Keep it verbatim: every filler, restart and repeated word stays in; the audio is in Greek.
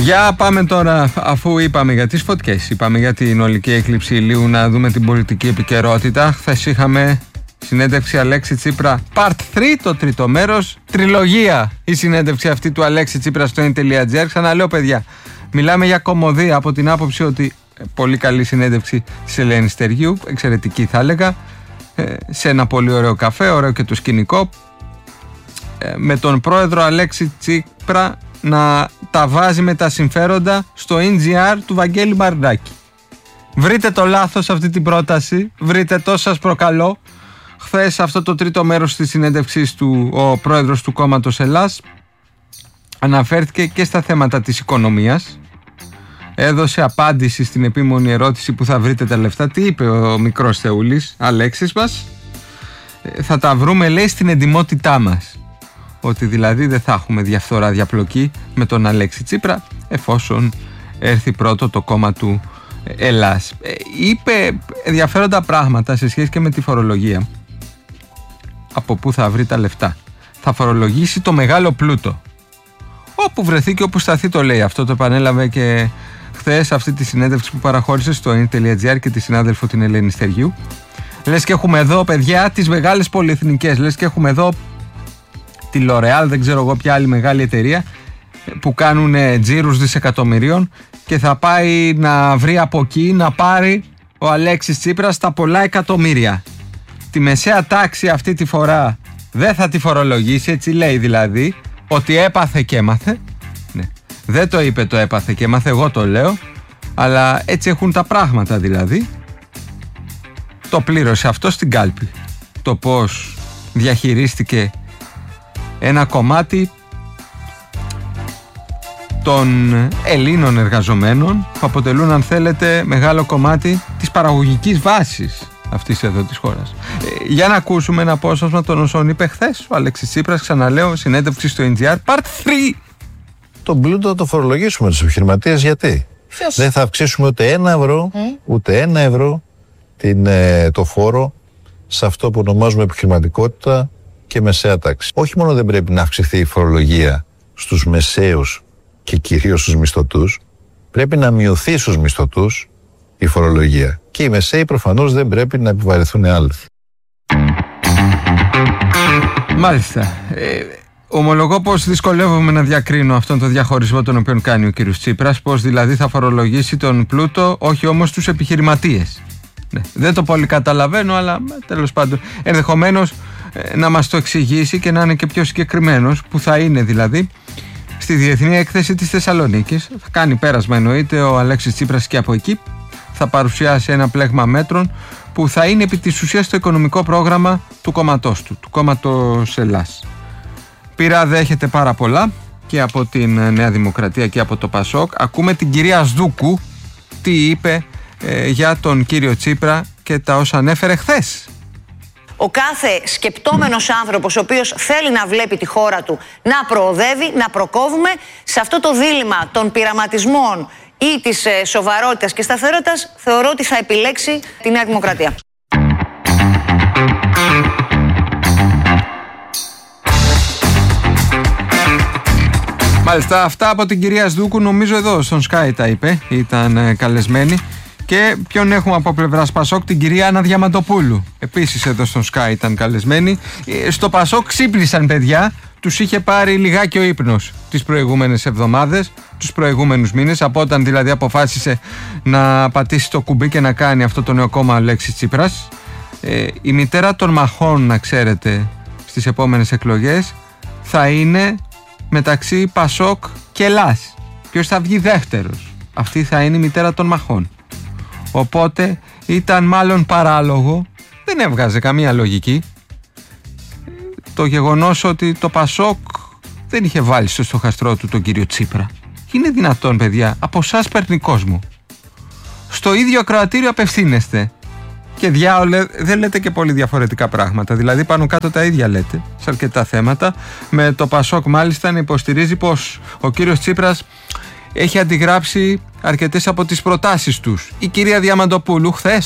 Για πάμε τώρα, αφού είπαμε για τις φωτιές, είπαμε για την ολική έκλειψη ηλίου, να δούμε την πολιτική επικαιρότητα. Χθες είχαμε συνέντευξη Αλέξη Τσίπρα Part τρία, το τρίτο μέρος. Τριλογία η συνέντευξη αυτή του Αλέξη Τσίπρα στο in.gr. Ξαναλέω, παιδιά, μιλάμε για κωμωδία από την άποψη ότι πολύ καλή συνέντευξη της Ελένης Στεργίου, εξαιρετική θα έλεγα, σε ένα πολύ ωραίο καφέ, ωραίο και το σκηνικό, με τον πρόεδρο Αλέξη Τσίπρα να τα βάζει με τα συμφέροντα στο in.gr του Βαγγέλη Μπαρντάκη. Βρείτε το λάθος αυτή την πρόταση, βρείτε το, σας προκαλώ. Χθες αυτό το τρίτο μέρος της συνέντευξης του, ο πρόεδρος του κόμματος Ελλάς αναφέρθηκε και στα θέματα της οικονομίας. Έδωσε απάντηση στην επίμονη ερώτηση που θα βρείτε τα λεφτά. Τι είπε ο μικρός Θεούλης, Αλέξης μας? Θα τα βρούμε, λέει, στην εντιμότητά μας. Ότι δηλαδή δεν θα έχουμε διαφθορά, διαπλοκή με τον Αλέξη Τσίπρα, εφόσον έρθει πρώτο το κόμμα του Ελλάς. Είπε ενδιαφέροντα πράγματα σε σχέση και με τη φορολογία. Από πού θα βρει τα λεφτά? Θα φορολογήσει το μεγάλο πλούτο. Όπου βρεθεί και όπου σταθεί, το λέει. Αυτό το επανέλαβε και χθες αυτή τη συνέντευξη που παραχώρησε στο in.gr και τη συνάδελφο την Ελένη Στεργίου. Λες και έχουμε εδώ, παιδιά, τις μεγάλες πολυεθνικές. Λες και έχουμε εδώ τη L'Oréal, δεν ξέρω εγώ ποια άλλη μεγάλη εταιρεία, που κάνουν τζίρους δισεκατομμυρίων, και θα πάει να βρει από εκεί να πάρει ο Αλέξης Τσίπρας τα πολλά εκατομμύρια. Τη μεσαία τάξη αυτή τη φορά δεν θα τη φορολογήσει, έτσι λέει δηλαδή, ότι έπαθε και έμαθε. Ναι. Δεν το είπε το έπαθε και έμαθε, εγώ το λέω, αλλά έτσι έχουν τα πράγματα δηλαδή. Το πλήρωσε αυτό στην κάλπη. Το πώς διαχειρίστηκε ένα κομμάτι των Ελλήνων εργαζομένων που αποτελούν, αν θέλετε, μεγάλο κομμάτι της παραγωγικής βάσης αυτής εδώ της χώρας. Ε, για να ακούσουμε ένα απόσπασμα των όσων είπε χθες ο Αλέξης Τσίπρας, ξαναλέω, συνέντευξη στο in.gr Part τρία. Τον πλούτο θα το φορολογήσουμε τους επιχειρηματίες, γιατί yes. δεν θα αυξήσουμε ούτε ένα ευρώ, mm. ούτε ένα ευρώ την, ε, το φόρο σε αυτό που ονομάζουμε επιχειρηματικότητα και μεσαία τάξη. Όχι μόνο δεν πρέπει να αυξηθεί η φορολογία στους μεσαίους και κυρίως στους μισθωτούς, πρέπει να μειωθεί στους μισθωτούς η φορολογία. Και οι μεσαίοι προφανώς δεν πρέπει να επιβαρυνθούν άλλοι. Μάλιστα. Ε, ομολογώ πως δυσκολεύομαι να διακρίνω αυτόν τον διαχωρισμό τον οποίο κάνει ο κύριος Τσίπρας, πως δηλαδή θα φορολογήσει τον πλούτο, όχι όμως τους επιχειρηματίες. Ναι, δεν το πολύ καταλαβαίνω, αλλά τέλος πάντων ενδεχομένως ε, να μας το εξηγήσει και να είναι και πιο συγκεκριμένος, που θα είναι δηλαδή στη Διεθνή Έκθεση της Θεσσαλονίκης. Θα κάνει πέρασμα, εννοείται, ο Αλέξης Τσίπρας, και από εκεί θα παρουσιάσει ένα πλέγμα μέτρων που θα είναι επί της ουσίας το οικονομικό πρόγραμμα του κόμματός του, του κόμματος Ελλάς. Πειρά δέχεται πάρα πολλά και από την Νέα Δημοκρατία και από το Πασόκ. Ακούμε την κυρία Σδούκου τι είπε ε, για τον κύριο Τσίπρα και τα όσα ανέφερε χθες. Ο κάθε σκεπτόμενος άνθρωπος ο οποίος θέλει να βλέπει τη χώρα του να προοδεύει, να προκόβουμε σε αυτό το δίλημμα των πειραματισμών ή της ε, σοβαρότητας και σταθερότητας, θεωρώ ότι θα επιλέξει τη Νέα Δημοκρατία. Μάλιστα, αυτά από την κυρία Σδούκου, νομίζω εδώ στον Sky τα είπε, ήταν ε, καλεσμένη. Και ποιον έχουμε από πλευράς Πασόκ? Την κυρία Άννα Διαμαντοπούλου. Επίσης εδώ στον Sky ήταν καλεσμένη. Στο Πασόκ ξύπνησαν, παιδιά. Τους είχε πάρει λιγάκι ο ύπνος τις προηγούμενες εβδομάδες, τους προηγούμενους μήνες, από όταν δηλαδή αποφάσισε να πατήσει το κουμπί και να κάνει αυτό το νέο κόμμα Αλέξης Τσίπρας. Ε, η μητέρα των μαχών, να ξέρετε, στις επόμενες εκλογές θα είναι μεταξύ Πασόκ και Ελλάς. Ποιος θα βγει δεύτερος? Αυτή θα είναι η μητέρα των μαχών. Οπότε ήταν μάλλον παράλογο, δεν έβγαζε καμία λογική, το γεγονός ότι το Πασόκ δεν είχε βάλει στο στοχαστρό του τον κύριο Τσίπρα. Είναι δυνατόν, παιδιά? Από εσάς παίρνει κόσμο. Στο ίδιο ακροατήριο απευθύνεστε και διάολε δεν λέτε και πολύ διαφορετικά πράγματα. Δηλαδή πάνω κάτω τα ίδια λέτε σε αρκετά θέματα. Με το Πασόκ μάλιστα να υποστηρίζει πως ο κύριος Τσίπρας έχει αντιγράψει αρκετές από τις προτάσεις τους. Η κυρία Διαμαντοπούλου χθες